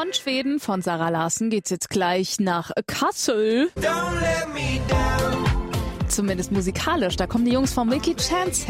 Von Schweden, von Zara Larsson, geht's jetzt gleich nach Kassel. Zumindest musikalisch, da kommen die Jungs von Milky Chance her.